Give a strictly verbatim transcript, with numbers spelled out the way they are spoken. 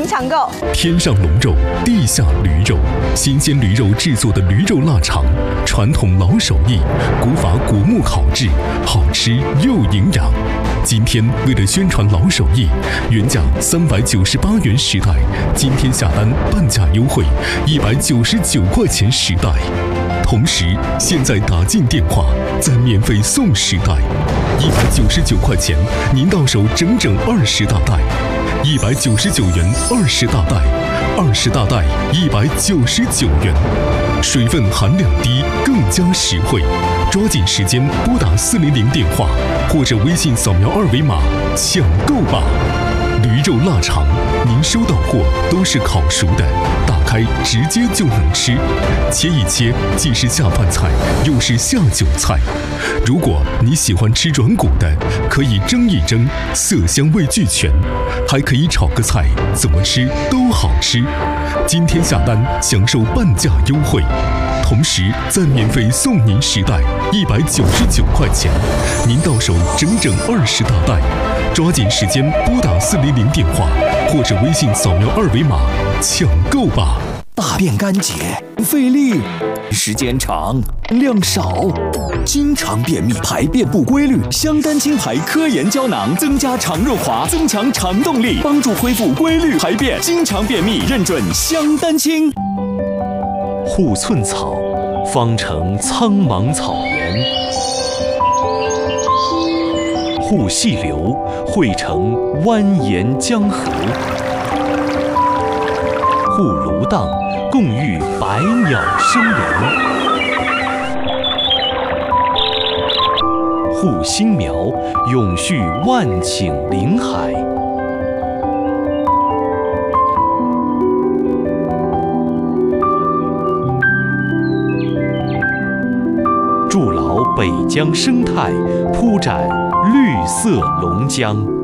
抢购。 天上龙肉，地下驴肉，新鲜驴肉制作的驴肉腊肠，传统老手艺，古法果木烤制，好吃又营养。今天为了宣传老手艺，原价三百九十八元时代，今天下单半价优惠，一百九十九块钱时代。同时，现在打进电话，再免费送时代，一百九十九块钱，您到手整整二十大袋，一百九十九元二十大袋，二十大袋一百九十九元，水分含量低，更加实惠。抓紧时间拨打四零零电话，或者微信扫描二维码抢购吧。驴肉腊肠，您收到货都是烤熟的，打开直接就能吃，切一切既是下饭菜，又是下酒菜。如果你喜欢吃软骨的，可以蒸一蒸，色香味俱全，还可以炒个菜，怎么吃都好吃。今天下单享受半价优惠，同时再免费送您时代一百九十九块钱，您到手整整二十大袋。抓紧时间拨打四零零电话，或者微信扫描二维码抢购吧。 大便干结，费力，时间长，量少，经常便秘，排便不规律。香丹清牌科研胶囊增加肠润滑，增强肠动力，帮助恢复规律排便。经常便秘，认准香丹清。 护寸草，方成苍茫草原；护细流，汇成蜿蜒江河；护芦荡，共育百鸟生灵；护新苗，永续万顷林海。筑牢北疆生态，铺展绿色龙江。